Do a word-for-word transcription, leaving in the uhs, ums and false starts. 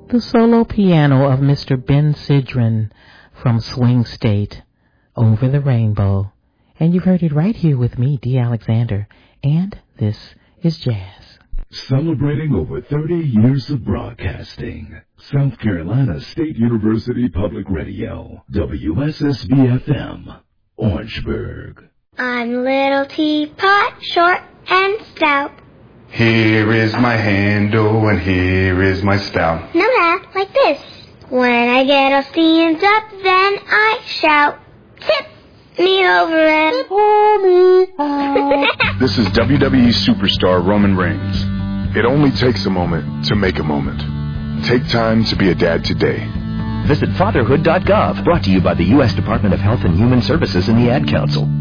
the solo piano of Mister Ben Sidran from Swing State, Over the Rainbow. And you've heard it right here with me, Dee Alexander, and this is Jazz. Celebrating over thirty years of broadcasting, South Carolina State University Public Radio, W S S B F M, Orangeburg. I'm Little Teapot, short and stout. Here is my handle and here is my spout. Now that, like this. When I get all steamed up, then I shout, tip me over and pour me out. This is W W E superstar Roman Reigns. It only takes a moment to make a moment. Take time to be a dad today. Visit fatherhood dot gov, brought to you by the U S Department of Health and Human Services and the Ad Council.